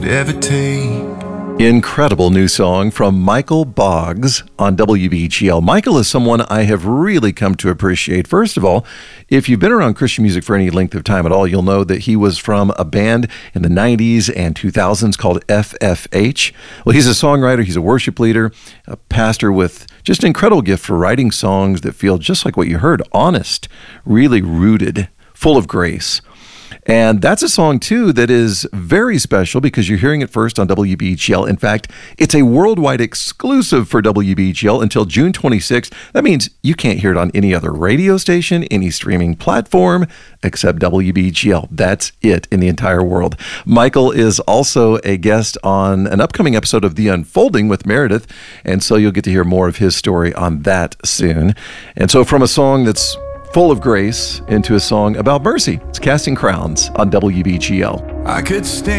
ever take. Incredible new song from Michael Boggs on WBGL. Michael is someone I have really come to appreciate. First of all, if you've been around Christian music for any length of time at all, you'll know that he was from a band in the 90s and 2000s called FFH. Well, he's a songwriter, he's a worship leader, a pastor with just an incredible gift for writing songs that feel just like what you heard, honest, really rooted, full of grace. And that's a song, too, that is very special because you're hearing it first on WBGL. In fact, it's a worldwide exclusive for WBGL until June 26th. That means you can't hear it on any other radio station, any streaming platform, except WBGL. That's it in the entire world. Michael is also a guest on an upcoming episode of The Unfolding with Meredith, and so you'll get to hear more of his story on that soon. And so from a song that's full of grace into a song about mercy. It's Casting Crowns on WBGL. I could stand